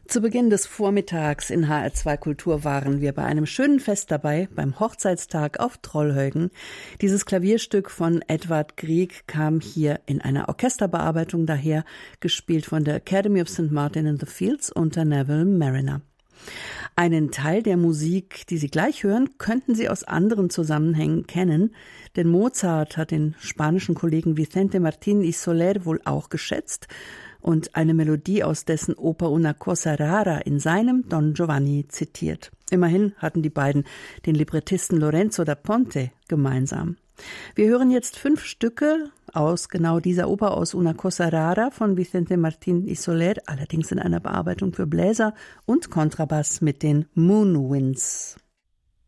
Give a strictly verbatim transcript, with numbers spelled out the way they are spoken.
Zu Beginn des Vormittags in H R zwei Kultur waren wir bei einem schönen Fest dabei, beim Hochzeitstag auf Trollhäugen. Dieses Klavierstück von Edvard Grieg kam hier in einer Orchesterbearbeitung daher, gespielt von der Academy of Saint Martin in the Fields unter Neville Marriner. Einen Teil der Musik, die Sie gleich hören, könnten Sie aus anderen Zusammenhängen kennen, denn Mozart hat den spanischen Kollegen Vicente Martín y Soler wohl auch geschätzt und eine Melodie aus dessen Oper Una cosa rara in seinem Don Giovanni zitiert. Immerhin hatten die beiden den Librettisten Lorenzo da Ponte gemeinsam. Wir hören jetzt fünf Stücke aus genau dieser Oper, aus Una cosa rara von Vicente Martín y Soler, allerdings in einer Bearbeitung für Bläser und Kontrabass mit den Moonwinds.